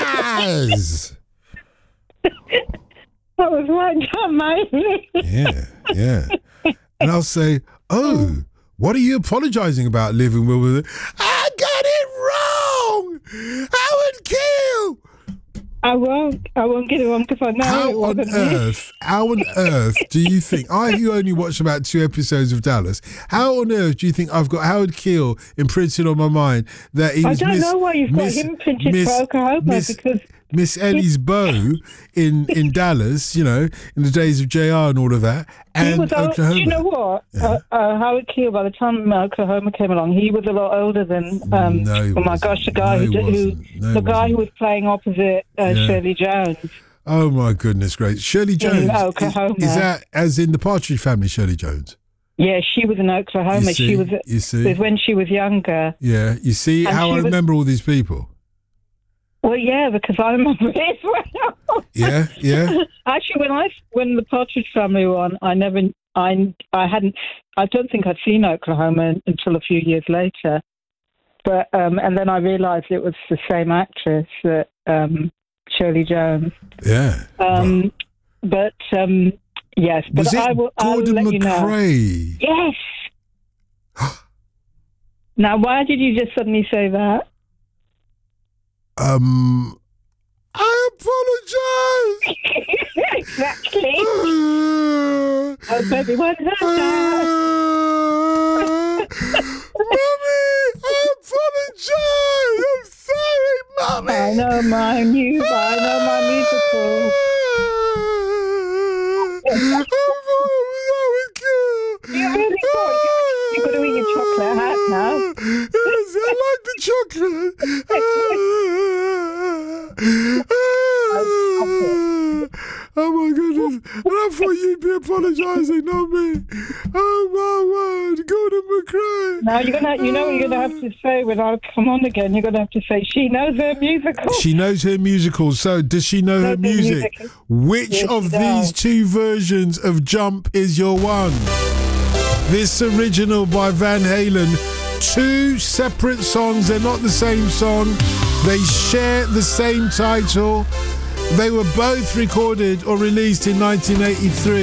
Dallas. That was right down my Yeah. And I'll say, oh, what are you apologising about, living with? I got it wrong. Howard Keel. I won't get it wrong because I know it wasn't me. How on earth do you think, you only watched about 2 episodes of Dallas, how on earth do you think I've got Howard Keel imprinted on my mind that he was I don't know why you've got him imprinted for Oklahoma because Miss Ellie's beau in Dallas, you know, in the days of JR and all of that, and Oklahoma. Do you know what? Yeah. Howard Keel, by the time Oklahoma came along, he was a lot older than, the guy who was playing opposite Shirley Jones. Oh my goodness gracious. Shirley Jones. In Oklahoma. Is that as in the Partridge Family, Shirley Jones? Yeah, she was in Oklahoma. It was when she was younger. Yeah, you see how I remember all these people. Well, yeah, because I remember it as well. Yeah. Actually, when the Partridge Family were on, I don't think I'd seen Oklahoma until a few years later. But and then I realised it was the same actress, Shirley Jones. Yeah. But yes, but was it Gordon McRae? Yes. Now, why did you just suddenly say that? I apologise. Exactly. Oh, baby, what is that? Mommy, I apologise. I'm sorry, Mommy. I know my musical. You really thought you've got to eat your chocolate hat now. Yes, I like the chocolate. Oh my goodness. And I thought you'd be apologising, not me. Oh my word, Gordon McRae. Now you know what you're gonna have to say when I come on again. You're gonna have to say she knows her musical. She knows her musical. So does she know her music? Which of these 2 versions of Jump is your one? This original by Van Halen. 2 separate songs. They're not the same song. They share the same title. They were both recorded or released in 1983.